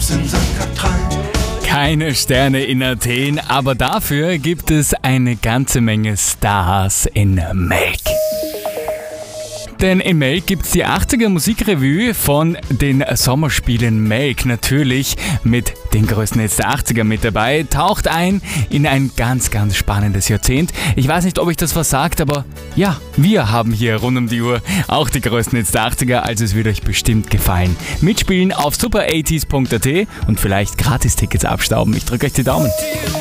in Sankatral. Keine Sterne in Athen, aber dafür gibt es eine ganze Menge Stars in Melk. Denn in Melk gibt es die 80er Musikrevue von den Sommerspielen Melk. Natürlich mit den größten Hits der 80er mit dabei. Taucht ein in ein ganz, ganz spannendes Jahrzehnt. Ich weiß nicht, ob euch das was sagt, aber ja, wir haben hier rund um die Uhr auch die größten Hits der 80er, also es wird euch bestimmt gefallen. Mitspielen auf super80s.at und vielleicht Gratis-Tickets abstauben. Ich drücke euch die Daumen.